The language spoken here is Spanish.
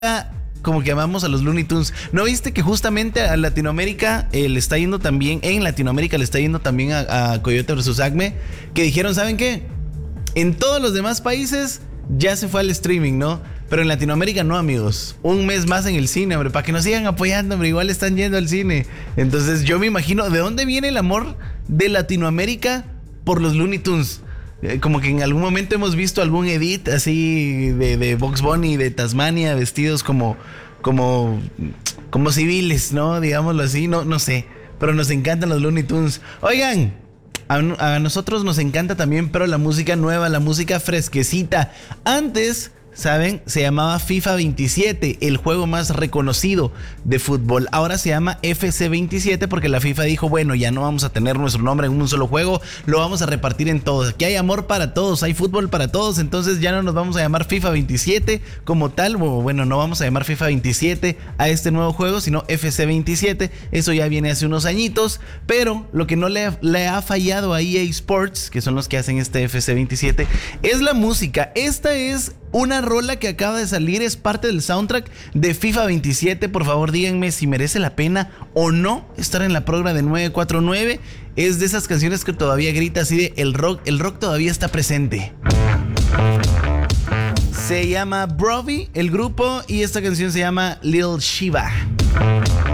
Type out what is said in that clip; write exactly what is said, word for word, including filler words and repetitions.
como que amamos a los Looney Tunes. ¿No viste que justamente a Latinoamérica eh, le está yendo también, en Latinoamérica le está yendo también a, a Coyote versus Acme? Que dijeron, ¿saben qué? En todos los demás países ya se fue al streaming, ¿no? Pero en Latinoamérica no, amigos. Un mes más en el cine, hombre, para que nos sigan apoyando, hombre. Igual están yendo al cine. Entonces yo me imagino, ¿de dónde viene el amor de Latinoamérica por los Looney Tunes? Como que en algún momento hemos visto algún edit así de, de Bugs Bunny, de Tasmania, vestidos como, como, como civiles, ¿no? Digámoslo así, no, no sé. Pero nos encantan los Looney Tunes. Oigan, a, a nosotros nos encanta también, pero la música nueva, la música fresquecita. Antes, ¿saben? Se llamaba FIFA veintisiete, el juego más reconocido de fútbol. Ahora se llama F C veintisiete porque la FIFA dijo, bueno, ya no vamos a tener nuestro nombre en un solo juego, lo vamos a repartir en todos. Aquí hay amor para todos, hay fútbol para todos, entonces ya no nos vamos a llamar FIFA veintisiete como tal, o bueno, no vamos a llamar FIFA veintisiete a este nuevo juego, sino F C veintisiete. Eso ya viene hace unos añitos, pero lo que no le, le ha fallado a E A Sports, que son los que hacen este F C veintisiete, es la música. Esta es una rola que acaba de salir, es parte del soundtrack de FIFA veintisiete. Por favor, díganme si merece la pena o no estar en la progra de nueve cuatro nueve. Es de esas canciones que todavía grita así de el rock, el rock todavía está presente. Se llama Brovi, el grupo, y esta canción se llama Lil Shiva.